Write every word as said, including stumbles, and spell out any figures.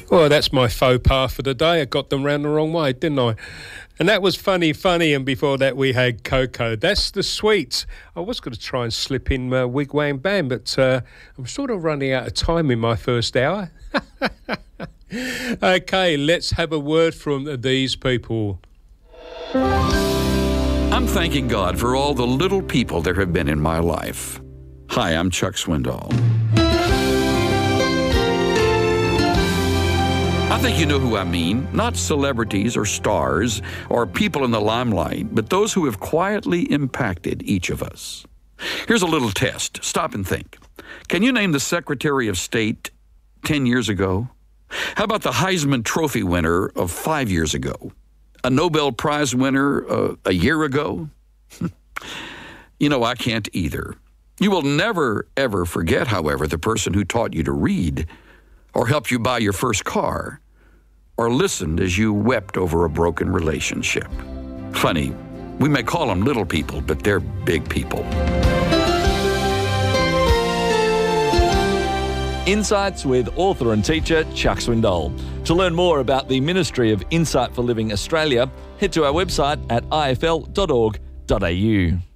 Well, that's my faux pas for the day. I got them round the wrong way, didn't I? And that was Funny Funny, and before that we had Coco. That's the sweets. I was going to try and slip in uh, Wigwam Bam, but uh, I'm sort of running out of time in my first hour. Okay, let's have a word from these people. I'm thanking God for all the little people there have been in my life. Hi, I'm Chuck Swindoll. I think you know who I mean. Not celebrities or stars or people in the limelight, but those who have quietly impacted each of us. Here's a little test. Stop and think. Can you name the Secretary of State ten years ago? How about the Heisman Trophy winner of five years ago? A Nobel Prize winner uh, a year ago? You know, I can't either. You will never, ever forget, however, the person who taught you to read, or helped you buy your first car, or listened as you wept over a broken relationship. Funny, we may call them little people, but they're big people. Insights with author and teacher Chuck Swindoll. To learn more about the Ministry of Insight for Living Australia, head to our website at I F L dot org dot A U.